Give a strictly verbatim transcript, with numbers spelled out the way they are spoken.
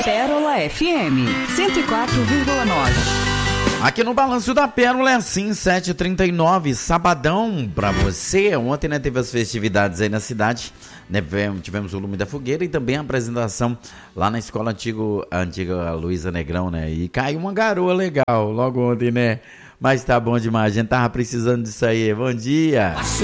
Pérola F M, cento e quatro vírgula nove. Aqui no Balanço da Pérola é assim, sete e trinta e nove, sabadão pra você. Ontem, né, teve as festividades aí na cidade, né, tivemos o Lume da Fogueira e também a apresentação lá na escola antigo, antiga Luísa Negrão, né, e caiu uma garoa legal logo ontem, né, mas tá bom demais, a gente tava precisando disso aí. Bom dia!